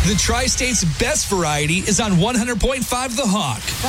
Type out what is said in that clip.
The Tri-State's best variety is on 100.5 The Hawk.